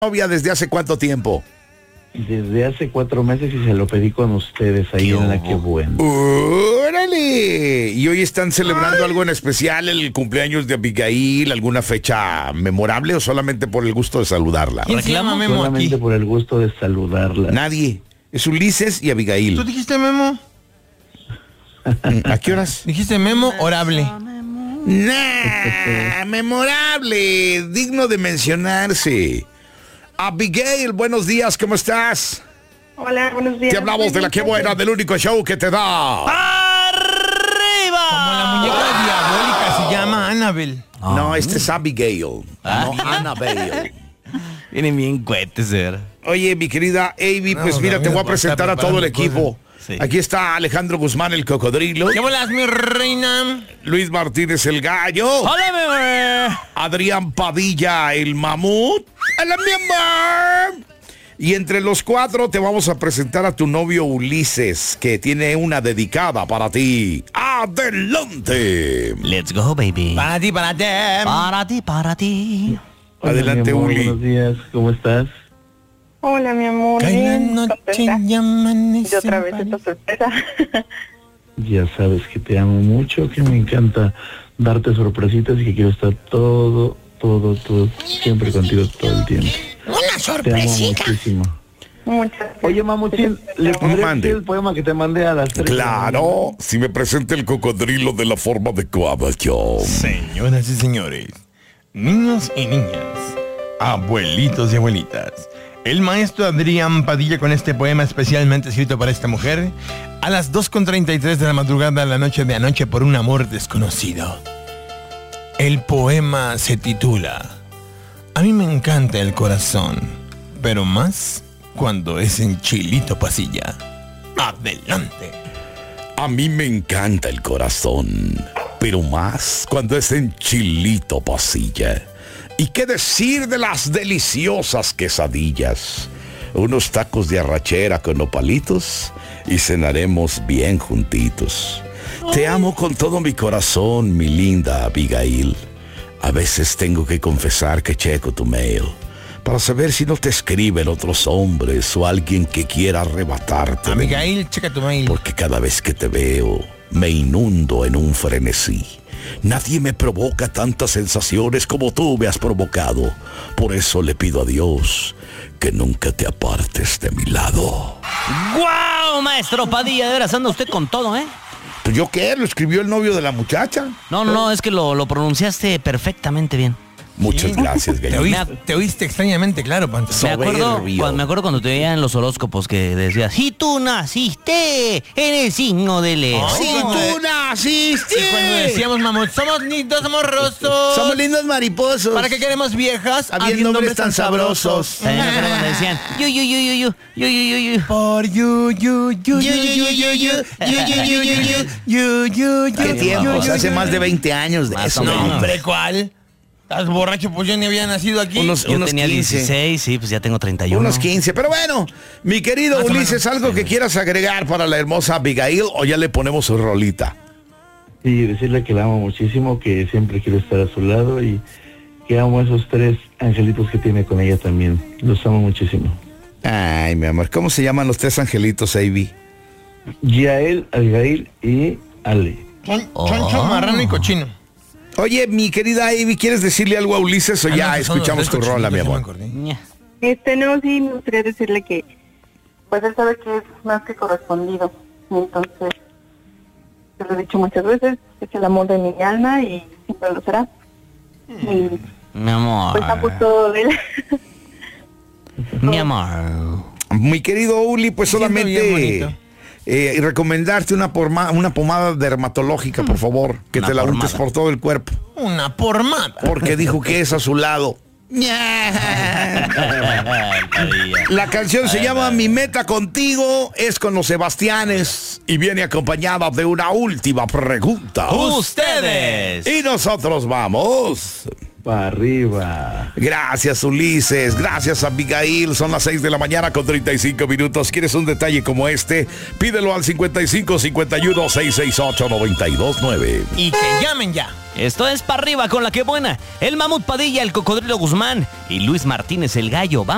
novia desde hace cuánto tiempo? Desde hace 4 meses y se lo pedí con ustedes ahí en la que bueno. ¡Órale! ¿Y hoy están celebrando algo en especial, el cumpleaños de Abigail, alguna fecha memorable o solamente por el gusto de saludarla? ¿Quién se llama Memo Solamente aquí? por el gusto de saludarla. Nadie. Es Ulises y Abigail. ¿Tú dijiste Memo? ¿A qué horas? Dijiste Memo orable. Nah, memorable, digno de mencionarse. Abigail, buenos días, ¿cómo estás? Hola, buenos días. Te hablamos de la que buena, del único show que te da. ¡Arriba! Como la muñeca diabólica se llama Annabelle. No, este es Abigail, no Annabelle. Vienen bien cohetes, ¿verdad? Oye, mi querida Avi, pues No, mira, te voy a está presentar a todo el preparando equipo. Sí. Aquí está Alejandro Guzmán, el cocodrilo. ¿Qué bolas, mi reina? Luis Martínez, el gallo. ¡Hola, bebé! Adrián Padilla, el mamut. ¡Hola, mi amor! Y entre los 4 te vamos a presentar a tu novio Ulises, que tiene una dedicada para ti. ¡Adelante! Let's go, baby. Para ti, para ti. Para ti, para ti. Hola, Adelante, mi amor, Uli. buenos días, ¿cómo estás? Hola, mi amor. Cae la Bien, noche contenta. y amanece Y otra en vez París. esta sorpresa. Ya sabes que te amo mucho, que me encanta darte sorpresitas y que quiero estar todo, siempre contigo todo el tiempo. Una Te amo sorpresita. muchísimo. Muchas gracias. Oye, mamuchín, ¿le podré Mande. decir el poema que te mandé a las 3? Claro, si me presenta el cocodrilo de la forma adecuada, yo. Señoras y señores, niños y niñas, abuelitos y abuelitas, el maestro Adrián Padilla con este poema especialmente escrito para esta mujer a las 2:33 de la madrugada de la noche de anoche por un amor desconocido. El poema se titula A mí me encanta el corazón, pero más cuando es en chilito pasilla. Adelante. A mí me encanta el corazón, pero más cuando es en chilito pasilla. ¿Y qué decir de las deliciosas quesadillas? Unos tacos de arrachera con nopalitos y cenaremos bien juntitos. Te amo con todo mi corazón, mi linda Abigail. A veces tengo que confesar que checo tu mail para saber si no te escriben otros hombres o alguien que quiera arrebatarte de mí. Abigail, checa tu mail. Porque cada vez que te veo, me inundo en un frenesí. Nadie me provoca tantas sensaciones como tú me has provocado. Por eso le pido a Dios que nunca te apartes de mi lado. ¡Guau, maestro Padilla! De veras anda usted con todo, ¿eh? ¿Pues yo qué? ¿Lo escribió el novio de la muchacha? No, es que lo pronunciaste perfectamente bien. Muchas gracias, Te gallo. oíste extrañamente claro, Pancho. Me acuerdo, Soberbio. cuando te veía en los horóscopos que decías, si tú naciste en el signo de Leo. Sí, cuando- naciste! Y cuando decíamos, mamut, somos lindos, somos rostros. Somos lindos mariposos. ¿Para qué queremos viejas? Habiendo nombres tan sabrosos. También me acuerdo cuando decían, yu. Por you. ¿Qué tiempos? Hace más de 20 años de Más eso. o No, menos. hombre, ¿cuál? ¿Estás borracho? Pues yo ni había nacido aquí. Unos Yo tenía 15. 16, sí, pues ya tengo 31. Unos 15. Pero bueno, mi querido Más o Ulises, menos. ¿algo que quieras agregar para la hermosa Abigail o ya le ponemos su rolita? Y decirle que la amo muchísimo, que siempre quiero estar a su lado y que amo a esos 3 angelitos que tiene con ella también. Los amo muchísimo. Ay, mi amor, ¿cómo se llaman los 3 angelitos, Avi? Yael, Abigail y Ale. Choncho, marrano y cochino. Oye, mi querida Avi, ¿quieres decirle algo a Ulises o Ah, ya no, son los escuchamos 3 tu rola, mi cochinitos, ya me amor? acordé. Ña. No, sí, me gustaría decirle que, pues él sabe que es más que correspondido. Y entonces, te lo he dicho muchas veces, es el amor de mi alma y siempre lo será. Y Mi amor. pues amo todo de él. Mi amor. Mi querido Uli, pues Siento solamente bien bonito. recomendarte una pomada dermatológica, por favor, que Una te la untes pomada. por todo el cuerpo, Una pormada. porque dijo que es a su lado. La canción se llama Mi meta contigo, es con los Sebastianes y viene acompañada de una última pregunta. Ustedes. Y nosotros vamos. Para arriba. Gracias, Ulises. Gracias, Abigail. Son las 6 de la mañana con 35 minutos. ¿Quieres un detalle como este? Pídelo al 55 51 668 929. Y que llamen ya. Esto es para arriba con la que buena. El mamut Padilla, el cocodrilo Guzmán y Luis Martínez el gallo. Vamos.